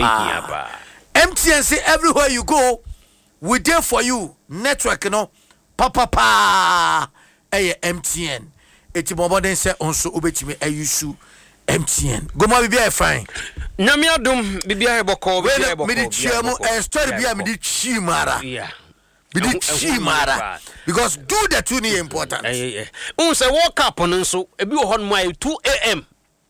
MTN say everywhere you go, we there for you. Network, papa. MTN. Eti moboden say onso obetimi ayusu MTN. Goma bibia e fine. Nyame adom bibia e boko bibia e boko. Me di chiamo story bia me di chimara. Yeah. Me di chimara. Because do the two is important. Say wake up on so e bi ho my 2 a.m.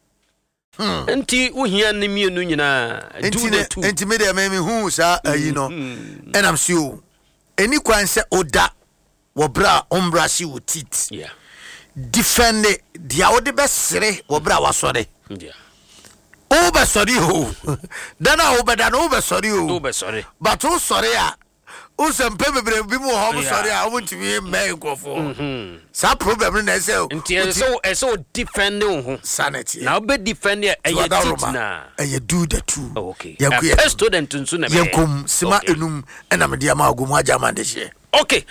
Enti uhia ne mienu nyina do the two. Enti me dey me hu sa and I'm sure any kwan say oda wo bra ombra si wo tit. Yeah. Defend the ode besere wo bra wasore. Yeah. Obe sorry ho. Dana obeda no obe sorry ho. Obe sorry. But o sorry a o sempe bebre bi mo ho sorry a o ntimi me nkofo. Sa problem na say. Nti so defend ho. Sanity. Now be defend e ye tit na. E do the two. Okay. A student nso na me. Yankum sima enum na me dia ma agomu agama de hye. Okay.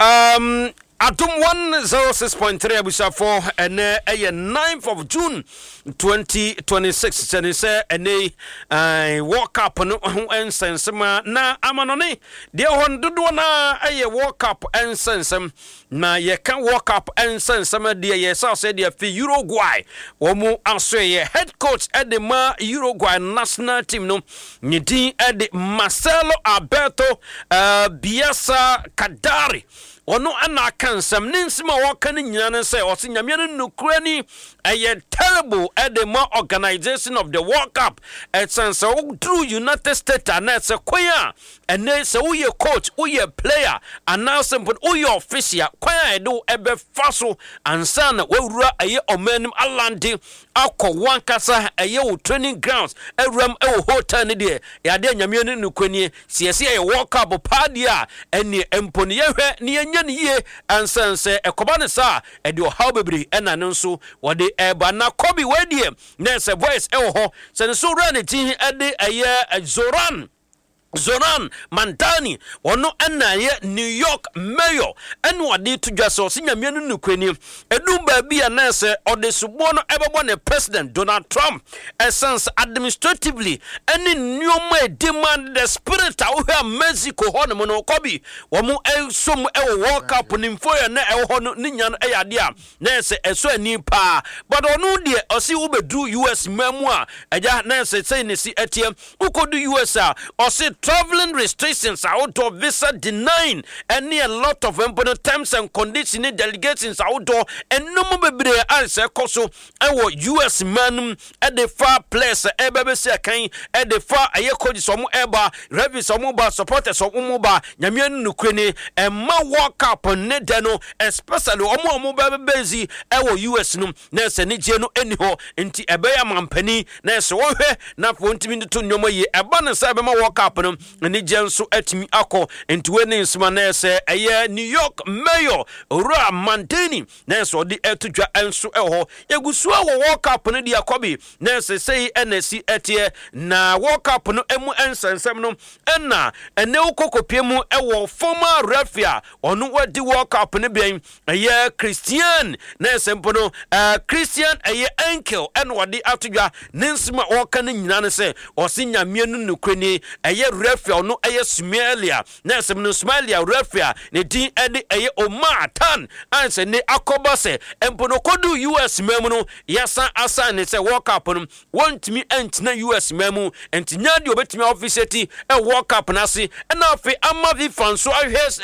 Atom 106.3 abusafo ene 9th of June 2026 and say ene walk up no ensensema na amanone de hon dodo na walk up ensensem na ye kan walk up ensensema de ye say de fi Uruguay wo mu aso ye head coach at the Uruguay national team no nyidin at the Marcelo Alberto Bielsa Kadari ono ana kansam ninsima waka ni nyina say osinyame no nukrani terrible at the organization of the World Cup at sense through United States and that's a choir and then say we coach we player and now simple we official choir do ebe faso and san we wura omenum alandi akọ wankasa training grounds ewram hotel ni de ya de nyame no nukrani siese World Cup padia eni emponi yehwe ni ye ansanse ekobane sa edi ohaw bebre ena nso wode eba na kobi wedie na se voice ho se so run ti ede Zoran Mantani ono anaye New York mayor eno ade to dwaso sinyame no nukwani edum ba bia na se ode subo no ebebo ne president Donald Trump essence administratively any nyoma demand the spirit of Mexico hono no kobi wo mu som World Cup nimfo ya na ho no nya no yade a na se eso ani pa but ono de osi wo bedu US mamu a eja na se say ne si etie ukodu US a osi traveling restrictions outdoor visa denying any a lot of important terms and conditions delegations outdoor and no more bebre answer koso ewo US man at the far place ebebe se kan at the far ayekoji so mu eba revi so mu ba supporters so mu ba nyame nukreni e ma World Cup ne de no especially omo bezi ewo US no na se ne je no eniho nti ebe ya mampani na se wo hwe na fo ntimi to nyomo yi eba ne sa be ma World Cup no ni jenso atimi akọ nti we ne nsima na se New York mayor Ora Mantani na so di etudwa enso eho yegusu a World Cup no di akobi na se sei NC etie na World Cup no emu ensensem no na ene ukokopie mu ewo former referee onu wadi World Cup no bien Christian na sempo no Christian Enkel en wadi atudwa ne nsima woka ne nyina ne se osinyame no nukreni referee no Smelia na sem no Smelia referee ne din ede Omar Tan anse ne akobase empo no kodu US memu no yasa asa ne se World Cup no wontimi antina US memu entinya de obetimi officiate World Cup na se na afi amavi fanso ahwes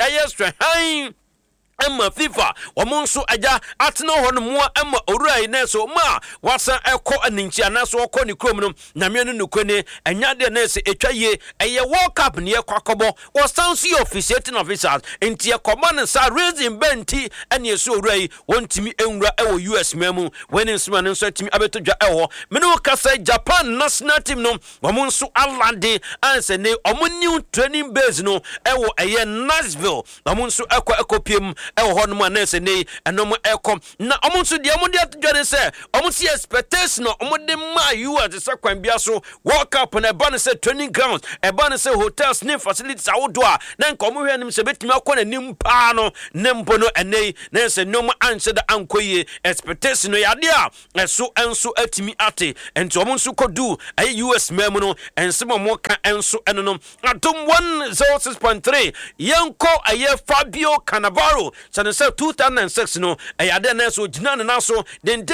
han Emma FIFA omonso aja atena ho no mo emma oruai na so ma wasa eko aninchi anaso okọ ni krom no na me no nukone anya de na se etwaye World Cup ne kwakobo was sounds officiating officers enti command sa raising benti ene eso oruai wontimi enwura ewo US memu when nsima no so timi abetodwa ewo me no kasa Japan national team no omonso alande anse ne omo new training base no ewo Nashville omonso ekopiem ɛwɔ hɔ no mu anese nei ɛnom ɛkɔ na ɔmo nso deɛ ɔmo de atodwane sɛ ɔmo si expectation ɔmo de ma US sɛ kwan bia so World Cup na ɛba no sɛ training grounds ɛba no sɛ hotels ne facilities awodo a na nka ɔmo hwɛ anim sɛ betumi akɔ n'anim paa no ne mpo no ɛnei na sɛ nneɛma anhyɛ da ankɔ yie expectation no yade a ɛso ɛnso atumi ate nti ɔmo nso kɔdu ɛyɛ US mɛmu no ɛnsɛm ɔmo ka ɛnso ɛno no atom 106.3 yɛnkɔ ɛyɛ Fabio Cannavaro sɛ ne sɛ 2006 no ɛyade na so gyina ne naso den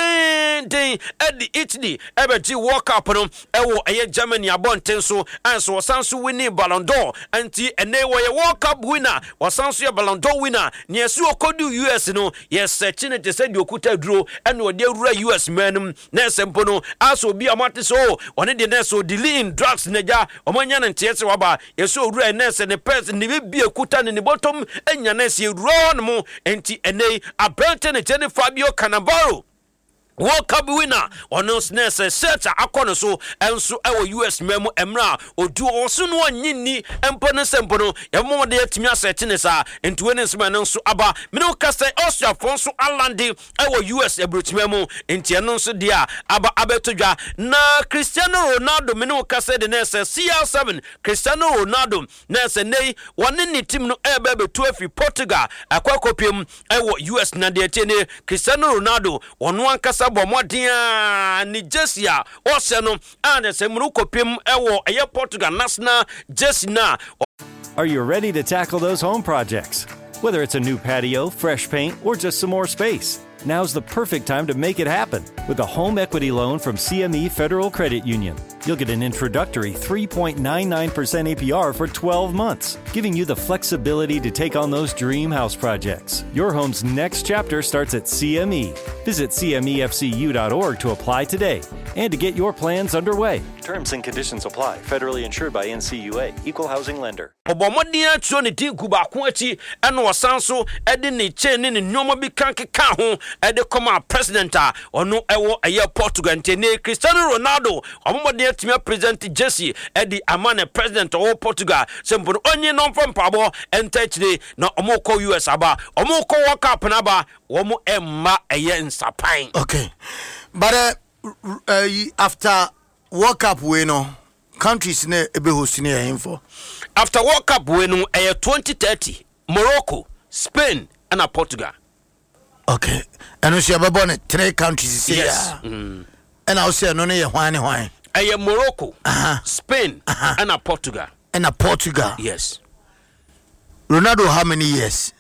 ɛde Italy ɛbɛgye World Cup no ɛwɔ ɛyɛ Germany abɔnten so anso wɔsan so winning Ballon d'Or anti ɛnɛ wɔyɛ World Cup winner wɔsan so yɛ Ballon d'Or winner ne ɛso ɔkɔdu US no yɛsɛkye ne te sɛ deɛ ɔkuta duro ɛne ɔde awura US manum na ɛsɛmpo no aso obi amate so ɔne deɛ na so dealing drugs na gya ɔmanya ne nteɛ sɛ waba yɛso owura ɛnɛ sɛ ne pɛs ne bɛbi ekuta ne bɔtɔm anya na ɛsɛ ewura no mu enti ɛnɛ abɛnte ne kyɛ ne Fabio Cannavaro World Cup winner ono snese search akono so enso ewo US memo emra odu oso no anyini empo ne sempo no yemo de atimi asete ne sa entuwe ne nsema no so aba me no kase Austria fonso alande ewo US ebrotimemo enti eno so de a aba abetodwa na Cristiano Ronaldo me no kase de nese CR7 Cristiano Ronaldo nese nei wone ne team no ebe betu afi Portugal akwakopiem ewo US na de tiene Cristiano Ronaldo ono ankasa bomodia ni jersey a ose no ane se muru kopim ewo eye Portugal national jersey na. Are you ready to tackle those home projects? Whether it's a new patio, fresh paint, or just some more space, now's the perfect time to make it happen with a home equity loan from CME Federal Credit Union. You'll get an introductory 3.99% APR for 12 months, giving you the flexibility to take on those dream house projects. Your home's next chapter starts at CME. Visit CMEFCU.org to apply today and to get your plans underway. Terms and conditions apply. Federally insured by NCUA. Equal housing lender. Obomodia tuo ne din kuba ko achi eno wasanso ede ne chain ne nnwoma bi kankeka ho ede koma president a ono ewo eye Portugal ntene Cristiano Ronaldo obomodia timi present jersey ede amane president of Portugal sempo onye no from pabo entachire na omoko US aba omoko World Cup na ba womo emma eye nsapan. Okay, but after World Cup we know countries ne ebe hosting here for after World Cup we know 2030 Morocco, Spain and Portugal. Okay, and we have about 3 countries here. Yes. And I'll say no ne why Morocco, Spain and Portugal. And Portugal. Yes. Ronaldo how many years?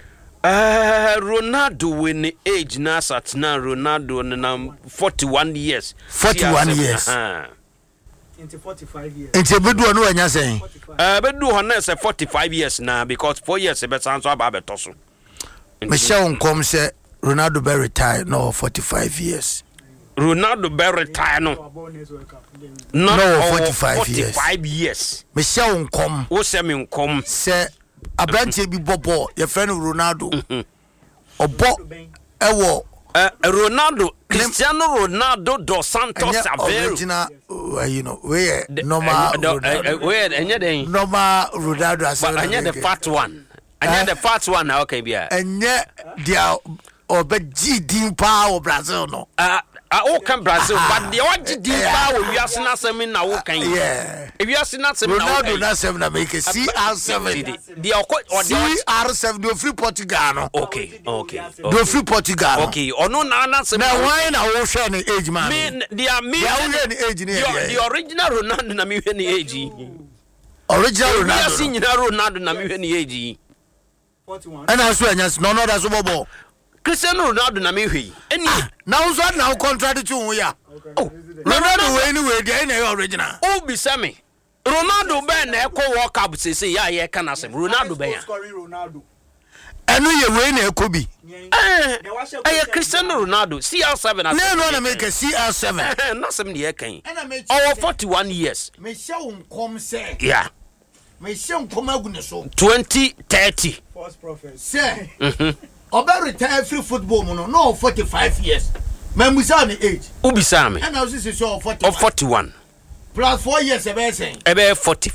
Ronaldo when the age now at now Ronaldo na 41 years. 41 years. Into 45 years. Into bedu no anya saying. Bedu hona say 45 years now because 4 years be san so aba betoso. Michelle Nkom say Ronaldo be retire no 45 years. Ronaldo be retire no. No 45 years. 45 years. Michelle Nkom. Wo say me Nkom say abranche bi bobo your friend Ronaldo. Obo ewo Ronaldo, Cristiano Ronaldo dos Santos Aveiro. You know, where normal where normal Ronaldo. But I need the fat one. I need the fat one now, okay, yeah. And yet, they are GD power Brazil, no. I can Brazil, but the one GD power we are seeing us in now, can you? Yeah. If you are seeing us in Ronaldo, that's 7 America, CR7. The CR7 do free Portugal. Okay. Do free Portugal. Okay, or no, now why now ocean age man? They are me age. The original Ronaldo, na me when age. Original Ronaldo. We are seeing Ronaldo, na me when age. 41. And I swear, yes, no, that's Bobo. Cristiano Ronaldo na me hwe eni now so now contract to ya oh Ronaldo anyway the original oh be me Ronaldo be na ekọ World Cup say ya ye kana sem Ronaldo be ya Ronaldo enu ye we na ekobi Cristiano Ronaldo CR7 no na make CR7 na sem de ye kan over 41 years me show nkom say yeah me show nkom agune so 2030 false prophet say Oba retire free football no 45 years. Memusa ni age. Ubisa me. And now this is your 41. Of 41. Plus 4 years ebe saying. Ebe 45.